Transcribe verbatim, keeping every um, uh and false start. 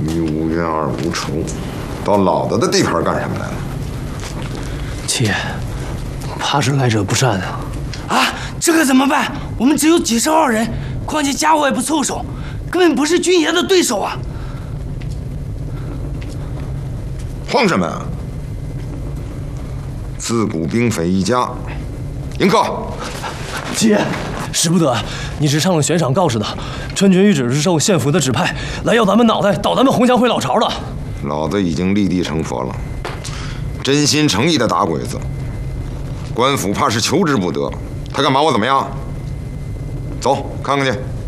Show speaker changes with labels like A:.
A: 一无冤，二无仇，到老子的地盘干什么来了？
B: 七爷，怕是来者不善啊！
C: 啊，这可怎么办？我们只有几十号人，况且家伙也不凑手，根本不是军爷的对手啊！
A: 慌什么呀？自古兵匪一家，迎客。
B: 七爷，使不得，你是上了悬赏告示的，川军御旨是受县府的指派来要咱们脑袋，倒咱们洪祥会老巢的。
A: 老子已经立地成佛了，真心诚意的打鬼子，官府怕是求之不得，他敢把我怎么样？走，看看去。